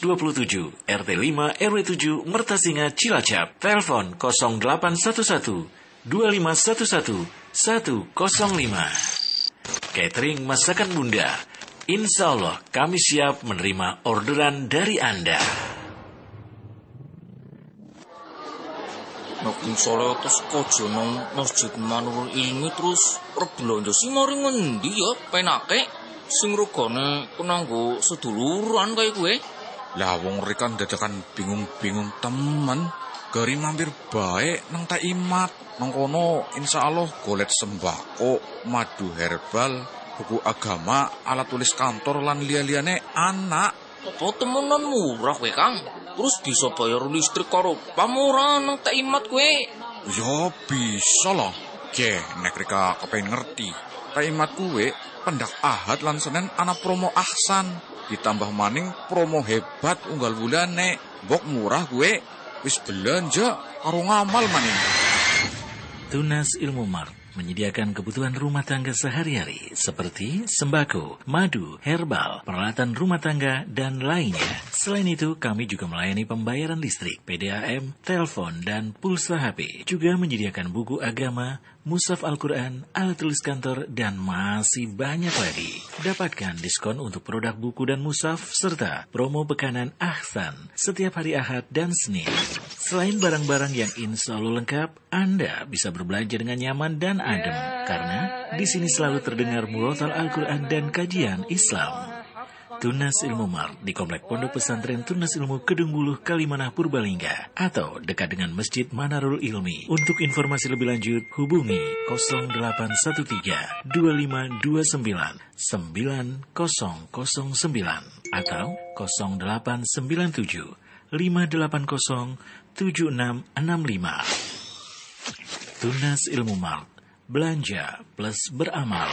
27, RT 5 RW 7 Mertasinga Cilacap. Telepon 0811 2511 105. Catering masakan Bunda. Insya Allah kami siap menerima orderan dari Anda. Nek sore terus kojo nang Masjid Manurul Ilmi terus rebelanja sing mari ngendi ya penake sing regane kenanggo seduluran kaya kowe. Lah wong rekan dadakan bingung-bingung temen. Gari mampir bae nang Tak Imat. Nang kono insyaallah golet sembako, madu herbal, buku agama, alat tulis kantor lan liya-liyane anak. Apa temenan murah kowe, Kang? Terus bisa bayar listrik karo pamurah nang Tak Imat kowe? Ya bisa lah. Nek rika kepengen ngerti. Tak Imat kowe pendak Ahad lan Senin ana promo ahsan. Ditambah maning promo hebat unggal bulane. Mbok murah kowe wis belanja karo ngamal maning. Tunas Ilmu Mart menyediakan kebutuhan rumah tangga sehari-hari seperti sembako, madu, herbal, peralatan rumah tangga, dan lainnya. Selain itu, kami juga melayani pembayaran listrik, PDAM, telepon, dan pulsa HP. Juga menyediakan buku agama, mushaf Al-Quran, alat tulis kantor, dan masih banyak lagi. Dapatkan diskon untuk produk buku dan mushaf, serta promo bekanan Ahsan setiap hari Ahad dan Senin. Selain barang-barang yang insya Allah lengkap, Anda bisa berbelanja dengan nyaman dan adem, karena di sini selalu terdengar murotal Al-Quran dan kajian Islam. Tunas Ilmu Mart di Komplek Pondok Pesantren Tunas Ilmu Kedung Buluh, Kalimanah, Purbalingga, atau dekat dengan Masjid Manarul Ilmi. Untuk informasi lebih lanjut, hubungi 0813 2529 9009 atau 0897 580 7665. Tunas Ilmu Mart, belanja plus beramal.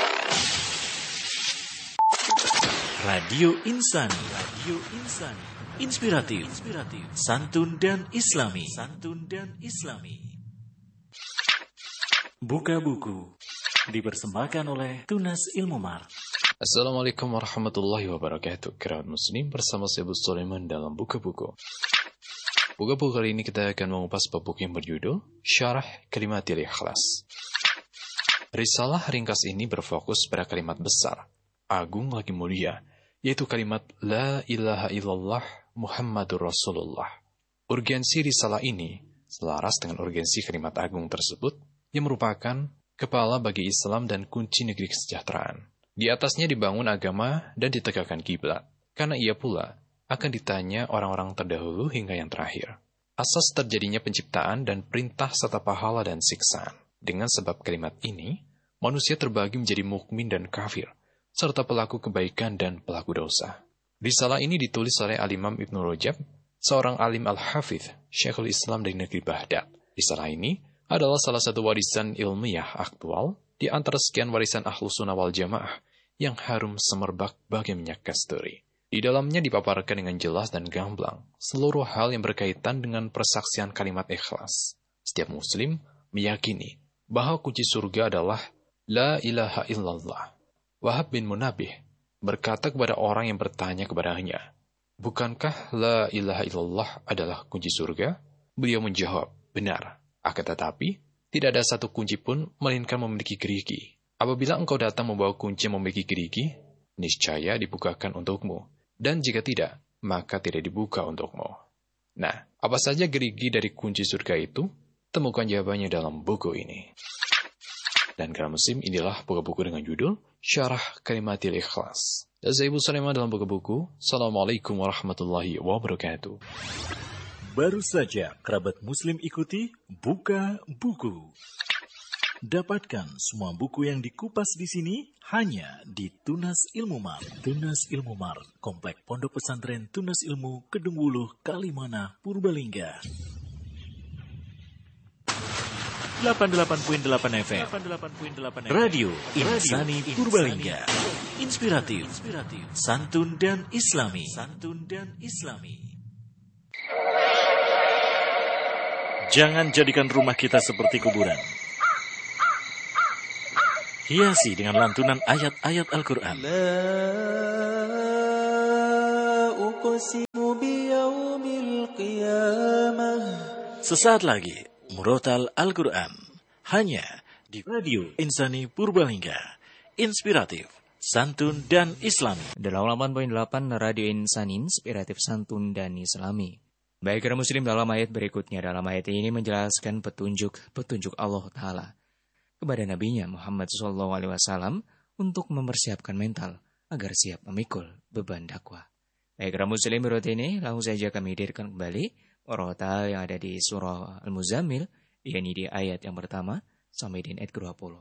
Radio Insani, inspiratif, santun dan islami. Buka buku dipersembahkan oleh Tunas Ilmu Mart. Assalamualaikum warahmatullahi wabarakatuh. Kerabat muslim, bersama saya Bu Sulaiman dalam Buka Buku. Buka buku kali ini kita akan mengupas bab buku yang berjudul Syarah Kalimatil Ikhlas. Risalah ringkas ini berfokus pada kalimat besar, agung lagi mulia, yaitu kalimat La ilaha illallah Muhammadur Rasulullah. Urgensi risalah ini selaras dengan urgensi kalimat agung tersebut yang merupakan kepala bagi Islam dan kunci negeri kesejahteraan. Di atasnya dibangun agama dan ditegakkan kiblat, karena ia pula akan ditanya orang-orang terdahulu hingga yang terakhir. Asas terjadinya penciptaan dan perintah serta pahala dan siksaan. Dengan sebab kalimat ini, manusia terbagi menjadi mukmin dan kafir, serta pelaku kebaikan dan pelaku dosa. Risalah ini ditulis oleh Al-Imam Ibnu Rajab, seorang alim al-hafidh, Syekhul Islam dari negeri Baghdad. Risalah ini adalah salah satu warisan ilmiah aktual di antara sekian warisan Ahlus Sunnah wal Jamaah yang harum semerbak bagai minyak kasturi. Di dalamnya dipaparkan dengan jelas dan gamblang seluruh hal yang berkaitan dengan persaksian kalimat ikhlas. Setiap muslim meyakini bahwa kunci surga adalah La ilaha illallah. Wahab bin Munabih berkata kepada orang yang bertanya kepadanya, bukankah La ilaha illallah adalah kunci surga? Beliau menjawab, benar. Akan tetapi, tidak ada satu kunci pun melainkan memiliki gerigi. Apabila engkau datang membawa kunci yang memiliki gerigi, niscaya dibukakan untukmu. Dan jika tidak, maka tidak dibuka untukmu. Nah, apa saja gerigi dari kunci surga itu? Temukan jawabannya dalam buku ini. Dan karena musim, inilah buku-buku dengan judul Syarah Kalimatil Ikhlas. Dan saya Ibu Sulaiman dalam buku-buku. Assalamualaikum warahmatullahi wabarakatuh. Baru saja kerabat muslim ikuti Buka Buku. Dapatkan semua buku yang dikupas di sini hanya di Tunas Ilmu Mart. Tunas Ilmu Mart, Komplek Pondok Pesantren Tunas Ilmu Kedung Buluh, Kalimanah, Purbalingga. 88.8 FM. Radio Insani Purbalingga. Inspiratif, santun dan islami. Jangan jadikan rumah kita seperti kuburan. Hiasi dengan lantunan ayat-ayat Al-Quran. Sesaat lagi, Murotal Al-Quran. Hanya di Radio Insani Purbalingga. Inspiratif, santun, dan islami. 88.8 Radio Insani, inspiratif, santun, dan islami. Baik kaum muslim, dalam ayat berikutnya, dalam ayat ini menjelaskan petunjuk Allah Ta'ala kepada Nabi-Nya Muhammad SAW untuk mempersiapkan mental agar siap memikul beban dakwah. Baik kaum muslim, berikut ini langsung saja kami hadirkan kembali Murotal yang ada di surah Al-Muzammil, yakni di ayat yang pertama sampai di ayat ke-20.